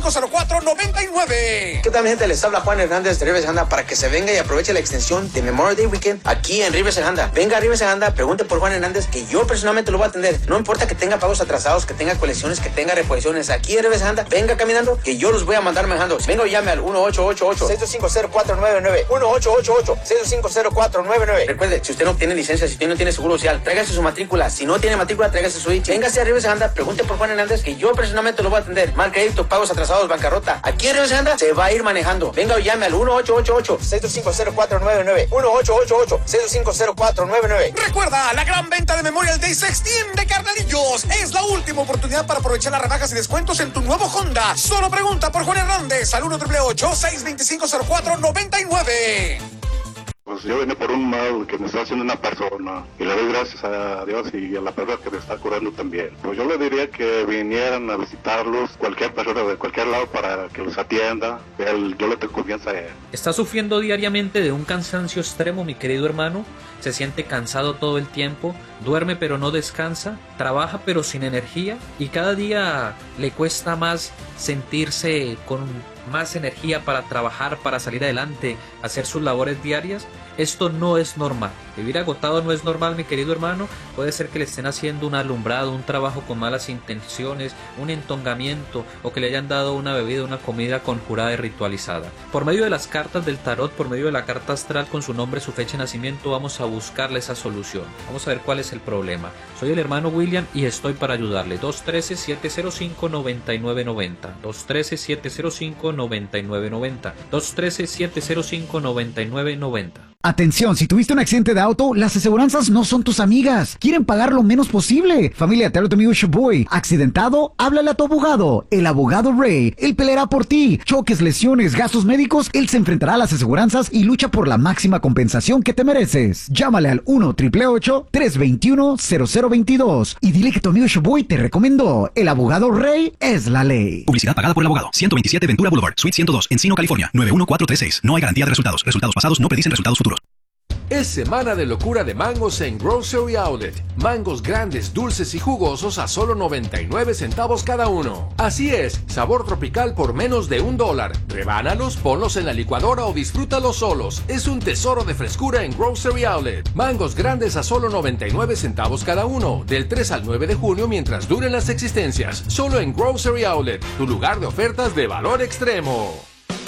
765-0499. ¿Qué tal, mi gente? Les habla Juan Hernández de Rivers Honda para que se venga y aproveche la extensión de Memorial Day Weekend aquí en Rivers Honda. Venga a Rivers Honda, pregunte por Juan Hernández, que yo personalmente lo voy a atender. No importa que tenga pagos atrasados, que tenga colecciones, que tenga reposiciones. Aquí en Rivers Honda, venga caminando, que yo los voy a mandar manejando. Venga o llame al 1-888-625-0499. 1-888-625-0499. Recuerde, si usted no tiene licencia, si usted no tiene seguro social, tráigase su matrícula. Si no tiene matrícula, tráigase su ID. Véngase a Rivers Honda, pregunte por Juan Hernández, que yo personalmente lo voy a atender. Mal crédito, pagos atrasados, bancarrota. Aquí en Rivers Honda se va a ir manejando. Venga o llame al 1-888-625-0499. 1-888-625-0499. Recuerda, la gran venta de Memorial Day se extiende, carnalillos. Es la última oportunidad para aprovechar las rebajas y descuentos en tu nuevo Honda. Solo pregunta por Juan Hernández al 1-888-625-0499. Pues yo vine por un mal que me está haciendo una persona y le doy gracias a Dios y a la persona que me está curando también. Pues yo le diría que vinieran a visitarlos, cualquier persona de cualquier lado, para que los atienda. Yo le tengo confianza a él. ¿Está sufriendo diariamente de un cansancio extremo, mi querido hermano? ¿Se siente cansado todo el tiempo? ¿Duerme pero no descansa? ¿Trabaja pero sin energía? ¿Y cada día le cuesta más sentirse con más energía para trabajar, para salir adelante, hacer sus labores diarias? Esto no es normal. Vivir agotado no es normal, mi querido hermano. Puede ser que le estén haciendo un alumbrado, un trabajo con malas intenciones, un entongamiento, o que le hayan dado una bebida, una comida conjurada y ritualizada. Por medio de las cartas del tarot, por medio de la carta astral con su nombre, su fecha de nacimiento, vamos a buscarle esa solución. Vamos a ver cuál es el problema. Soy el hermano William y estoy para ayudarle. 213-705-9990. 213-705-9990. 213-705-9990. Atención, si tuviste un accidente de auto, las aseguranzas no son tus amigas. Quieren pagar lo menos posible. Familia, te habla tu amigo Shaboy. ¿Accidentado? Háblale a tu abogado. El abogado Ray. Él peleará por ti. Choques, lesiones, gastos médicos. Él se enfrentará a las aseguranzas y lucha por la máxima compensación que te mereces. Llámale al 1-888-321-0022 y dile que tu amigo Shaboy te recomendó. El abogado Ray es la ley. Publicidad pagada por el abogado. 127 Ventura Boulevard, Suite 102, Encino, California. 91436. No hay garantía de resultados. Resultados pasados no predicen resultados futuros. Es semana de locura de mangos en Grocery Outlet. Mangos grandes, dulces y jugosos a solo 99 centavos cada uno. Así es, sabor tropical por menos de $1. Rebánalos, ponlos en la licuadora o disfrútalos solos. Es un tesoro de frescura en Grocery Outlet. Mangos grandes a solo 99 centavos cada uno. Del 3 al 9 de junio mientras duren las existencias. Solo en Grocery Outlet, tu lugar de ofertas de valor extremo.